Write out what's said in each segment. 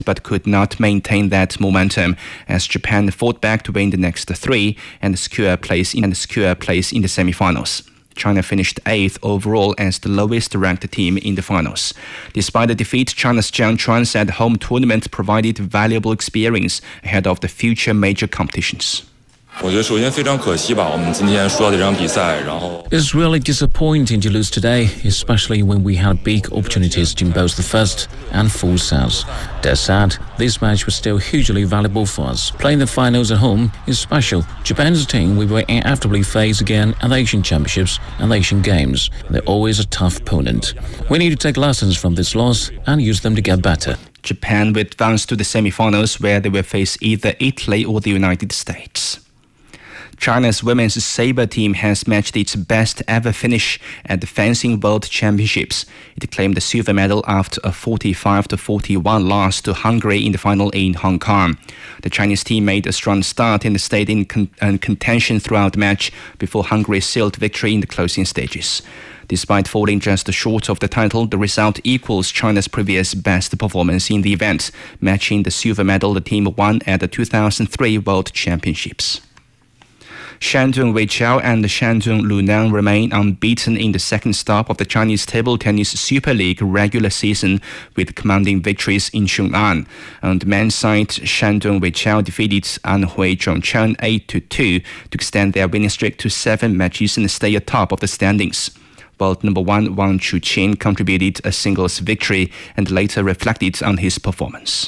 but could not maintain that momentum as Japan fought back to win the next three and secure a place in the semi-finals. China finished 8th overall as the lowest-ranked team in the finals. Despite the defeat, China's Jiang Chuan said home tournament provided valuable experience ahead of the future major competitions. It's really disappointing to lose today, especially when we had big opportunities in both the first and full sets. That said, this match was still hugely valuable for us. Playing the finals at home is special. Japan's team we will inevitably face again at the Asian Championships and the Asian Games. They're always a tough opponent. We need to take lessons from this loss and use them to get better. Japan will advance to the semi-finals where they will face either Italy or the United States. China's women's sabre team has matched its best ever finish at the Fencing World Championships. It claimed the silver medal after a 45-41 loss to Hungary in the final in Hong Kong. The Chinese team made a strong start and stayed in contention throughout the match before Hungary sealed victory in the closing stages. Despite falling just short of the title, the result equals China's previous best performance in the event, matching the silver medal the team won at the 2003 World Championships. Shandong Weiqiao and Shandong Luneng remain unbeaten in the second stop of the Chinese Table Tennis Super League regular season with commanding victories in Xiong'an. On the men's side, Shandong Weiqiao defeated Anhui Zhongchen 8-2 to extend their winning streak to 7 matches and stay atop of the standings. World number 1 Wang Chuqin contributed a singles victory and later reflected on his performance.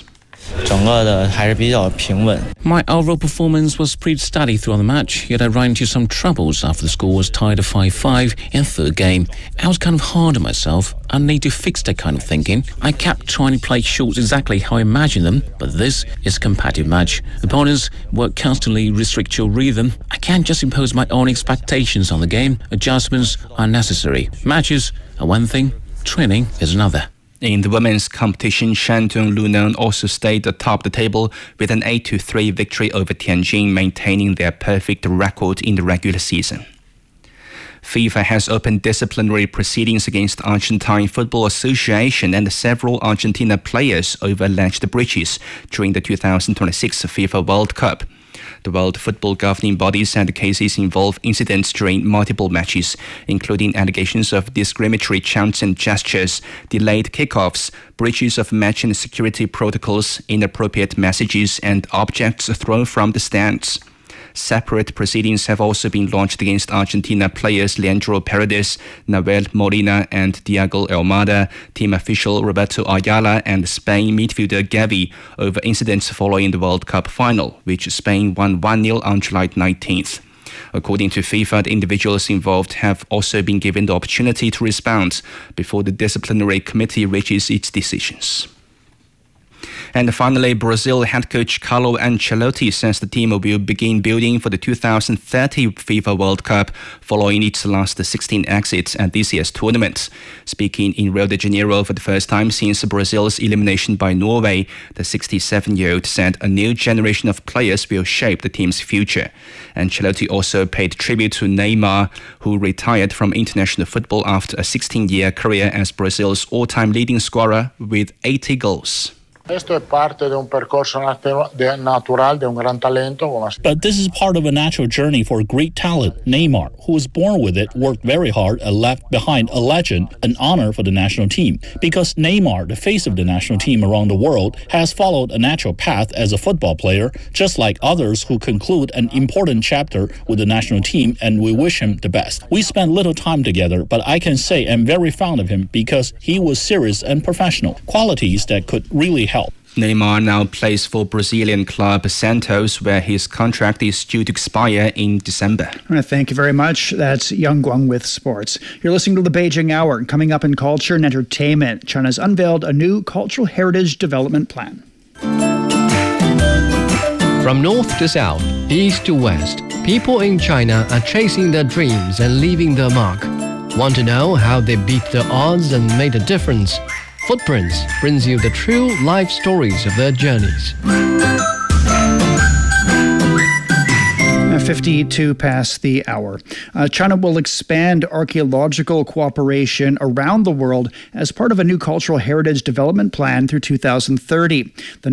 My overall performance was pretty steady throughout the match, yet I ran into some troubles after the score was tied at 5-5 in third game. I was kind of hard on myself. I need to fix that kind of thinking. I kept trying to play shots exactly how I imagined them, but this is a competitive match. Opponents will constantly restrict your rhythm. I can't just impose my own expectations on the game. Adjustments are necessary. Matches are one thing, training is another. In the women's competition, Shandong Luneng also stayed atop the table with an 8-3 victory over Tianjin, maintaining their perfect record in the regular season. FIFA has opened disciplinary proceedings against Argentine Football Association and several Argentina players over alleged breaches during the 2026 FIFA World Cup. The World Football governing body said the cases involve incidents during multiple matches, including allegations of discriminatory chants and gestures, delayed kickoffs, breaches of match and security protocols, inappropriate messages, and objects thrown from the stands. Separate proceedings have also been launched against Argentina players Leandro Paredes, Nahuel Molina, and Diego Almada, team official Roberto Ayala, and Spain midfielder Gavi over incidents following the World Cup final, which Spain won 1-0 on July 19th. According to FIFA, the individuals involved have also been given the opportunity to respond before the disciplinary committee reaches its decisions. And finally, Brazil head coach Carlo Ancelotti says the team will begin building for the 2030 FIFA World Cup following its last 16 exits at this year's tournament. Speaking in Rio de Janeiro for the first time since Brazil's elimination by Norway, the 67-year-old said a new generation of players will shape the team's future. Ancelotti also paid tribute to Neymar, who retired from international football after a 16-year career as Brazil's all-time leading scorer with 80 goals. But this is part of a natural journey for a great talent, Neymar, who was born with it, worked very hard, and left behind a legend, an honor for the national team. Because Neymar, the face of the national team around the world, has followed a natural path as a football player, just like others who conclude an important chapter with the national team, and we wish him the best. We spent little time together, but I can say I'm very fond of him because he was serious and professional, qualities that could really help. Neymar now plays for Brazilian club Santos, where his contract is due to expire in December. Thank you very much. That's Yang Guang with sports. You're listening to the Beijing Hour. Coming up in culture and entertainment, China's unveiled a new cultural heritage development plan. From north to south, east to west, people in China are chasing their dreams and leaving their mark. Want to know how they beat the odds and made a difference? Footprints brings you the true life stories of their journeys. 52 past the hour. China will expand archaeological cooperation around the world as part of a new cultural heritage development plan through 2030. The